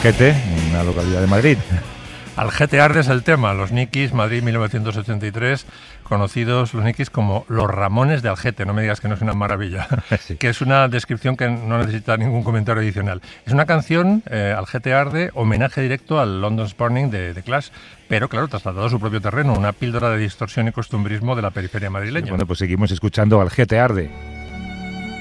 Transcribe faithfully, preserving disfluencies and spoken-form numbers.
Algete, una localidad de Madrid. Algete arde es el tema, los Nikis, Madrid mil novecientos ochenta y tres, conocidos los Nikis como los Ramones de Algete, no me digas que no es una maravilla, sí. Que es una descripción que no necesita ningún comentario adicional. Es una canción, eh, Algete arde, homenaje directo al London's Burning de The Clash, pero claro, trasladado a su propio terreno, una píldora de distorsión y costumbrismo de la periferia madrileña. Sí, bueno, pues seguimos escuchando Algete arde.